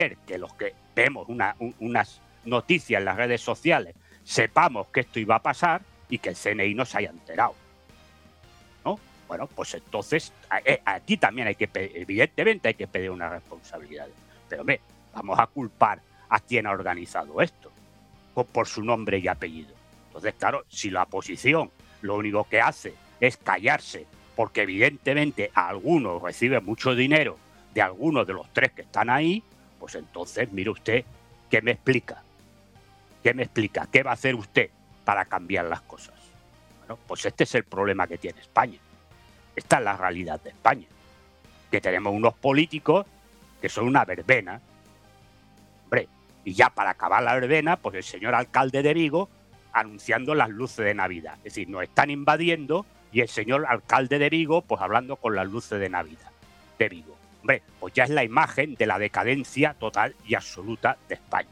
que los que vemos unas noticias en las redes sociales sepamos que esto iba a pasar y que el CNI no se haya enterado, ¿no? Bueno, pues entonces aquí también evidentemente hay que pedir una responsabilidad. Pero vamos a culpar a quien ha organizado esto por su nombre y apellido. Entonces, claro, si la oposición lo único que hace es callarse, porque evidentemente a algunos recibe mucho dinero de algunos de los tres que están ahí, pues entonces, mire usted, ¿qué me explica? ¿Qué me explica? ¿Qué va a hacer usted para cambiar las cosas? Bueno, pues este es el problema que tiene España. Esta es la realidad de España. Que tenemos unos políticos que son una verbena. Hombre, y ya para acabar la verbena, pues el señor alcalde de Vigo anunciando las luces de Navidad. Es decir, nos están invadiendo y el señor alcalde de Vigo pues hablando con las luces de Navidad de Vigo. Hombre, pues ya es la imagen de la decadencia total y absoluta de España.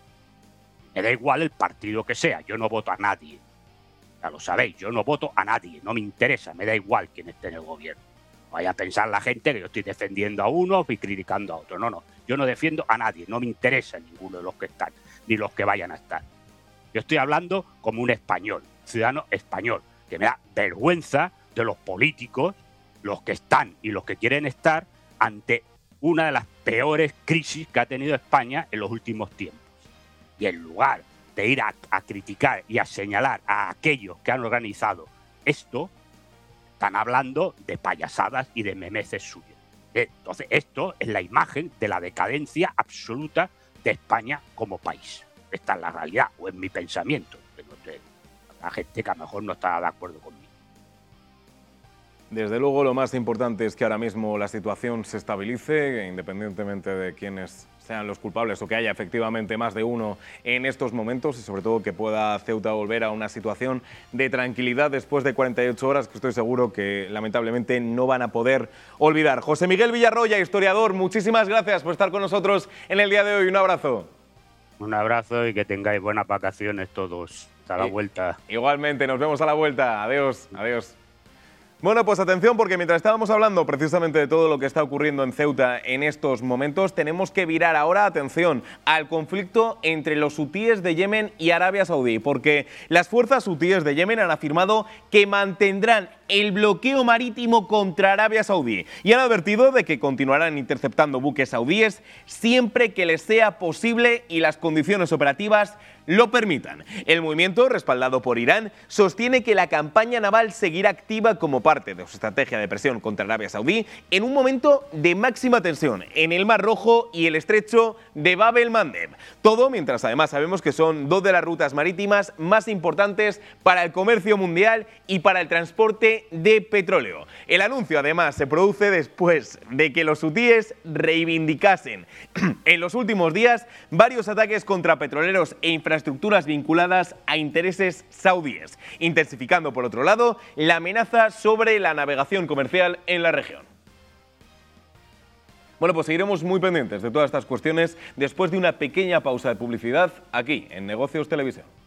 Me da igual el partido que sea, yo no voto a nadie. Ya lo sabéis, yo no voto a nadie, no me interesa, me da igual quién esté en el gobierno. Vaya a pensar la gente que yo estoy defendiendo a uno y criticando a otro. No, yo no defiendo a nadie, no me interesa ninguno de los que están, ni los que vayan a estar. Yo estoy hablando como un español, ciudadano español, que me da vergüenza de los políticos, los que están y los que quieren estar ante una de las peores crisis que ha tenido España en los últimos tiempos. Y en lugar de ir a criticar y a señalar a aquellos que han organizado esto, están hablando de payasadas y de memeces suyos. Entonces, esto es la imagen de la decadencia absoluta de España como país. Esta es la realidad, o es mi pensamiento. La gente que a lo mejor no está de acuerdo conmigo. Desde luego, lo más importante es que ahora mismo la situación se estabilice, independientemente de quiénes sean los culpables o que haya efectivamente más de uno en estos momentos, y sobre todo que pueda Ceuta volver a una situación de tranquilidad después de 48 horas que estoy seguro que lamentablemente no van a poder olvidar. José Miguel Villarroya, historiador, muchísimas gracias por estar con nosotros en el día de hoy. Un abrazo. Un abrazo y que tengáis buenas vacaciones todos. Hasta la vuelta. Igualmente, nos vemos a la vuelta. Adiós, adiós. Bueno, pues atención, porque mientras estábamos hablando precisamente de todo lo que está ocurriendo en Ceuta en estos momentos, tenemos que virar ahora, atención, al conflicto entre los hutíes de Yemen y Arabia Saudí, porque las fuerzas hutíes de Yemen han afirmado que mantendrán el bloqueo marítimo contra Arabia Saudí y han advertido de que continuarán interceptando buques saudíes siempre que les sea posible y las condiciones operativas lo permitan. El movimiento, respaldado por Irán, sostiene que la campaña naval seguirá activa como parte de su estrategia de presión contra Arabia Saudí en un momento de máxima tensión en el Mar Rojo y el estrecho de Bab el-Mandeb. Todo mientras además sabemos que son dos de las rutas marítimas más importantes para el comercio mundial y para el transporte de petróleo. El anuncio además se produce después de que los hutíes reivindicasen en los últimos días varios ataques contra petroleros e infraestructuras vinculadas a intereses saudíes, intensificando por otro lado la amenaza sobre la navegación comercial en la región. Bueno, pues seguiremos muy pendientes de todas estas cuestiones después de una pequeña pausa de publicidad aquí en Negocios Televisión.